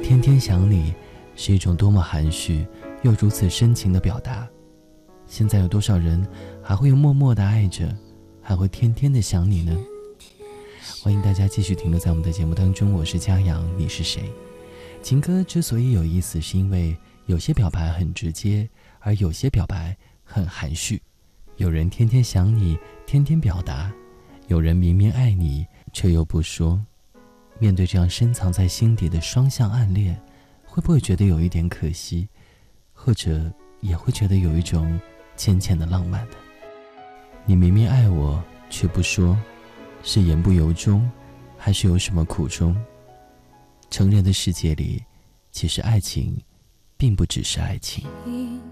天天想你是一种多么含蓄又如此深情的表达。现在有多少人还会默默地爱着，还会天天地想你呢？欢迎大家继续停留在我们的节目当中，我是嘉阳，你是谁？情歌之所以有意思，是因为有些表白很直接，而有些表白很含蓄。有人天天想你，天天表达；有人明明爱你，却又不说。面对这样深藏在心底的双向暗恋，会不会觉得有一点可惜，或者也会觉得有一种浅浅的浪漫呢？你明明爱我却不说，是言不由衷，还是有什么苦衷？成人的世界里，其实爱情并不只是爱情。